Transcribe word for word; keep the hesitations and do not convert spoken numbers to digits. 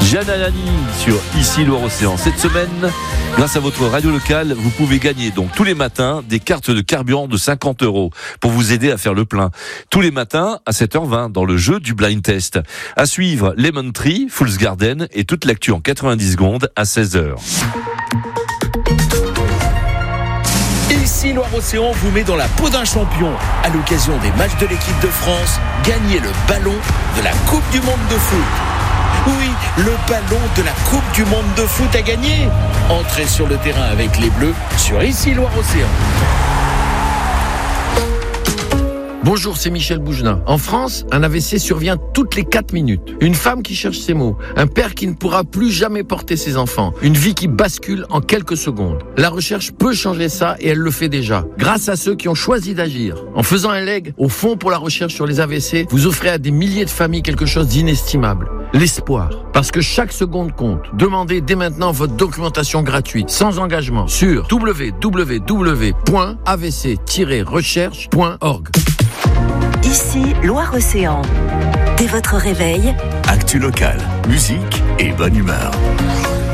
Jeanne Alani sur Ici Loire-Océan. Cette semaine, grâce à votre radio locale, vous pouvez gagner donc tous les matins des cartes de carburant de cinquante euros pour vous aider à faire le plein. Tous les matins à sept heures vingt dans le jeu du blind test. À suivre Lemon Tree, Fool's Garden et toute l'actu en quatre-vingt-dix secondes à seize heures. Ici Loire-Océan vous met dans la peau d'un champion. À l'occasion des matchs de l'équipe de France, gagnez le ballon de la Coupe du Monde de foot. Oui, le ballon de la Coupe du Monde de foot à gagner. Entrez sur le terrain avec les Bleus sur Ici Loire-Océan. Bonjour, c'est Michel Bougelin. En France, un A V C survient toutes les quatre minutes. Une femme qui cherche ses mots. Un père qui ne pourra plus jamais porter ses enfants. Une vie qui bascule en quelques secondes. La recherche peut changer ça et elle le fait déjà. Grâce à ceux qui ont choisi d'agir. En faisant un leg au Fonds pour la recherche sur les A V C, vous offrez à des milliers de familles quelque chose d'inestimable. L'espoir. Parce que chaque seconde compte. Demandez dès maintenant votre documentation gratuite, sans engagement, sur w w w point a v c tiret recherche point org. Ici, Loire-Océan. Dès votre réveil, actu locale, musique et bonne humeur.